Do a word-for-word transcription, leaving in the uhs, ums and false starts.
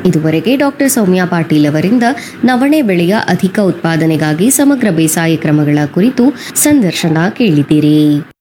ಇದುವರೆಗೆ ಡಾಕ್ಟರ್ ಸೌಮ್ಯಾ ಪಾಟೀಲ್ ಅವರಿಂದ ನವಣೆ ಬೆಳೆಯ ಅಧಿಕ ಉತ್ಪಾದನೆಗಾಗಿ ಸಮಗ್ರ ಬೇಸಾಯ ಕ್ರಮಗಳ ಕುರಿತು ಸಂದರ್ಶನ ಕೇಳಿದಿರಿ.